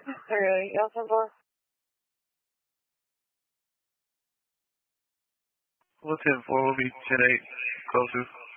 Alright, y'all 10-4. Well, 10-4 will be 10-8 closest.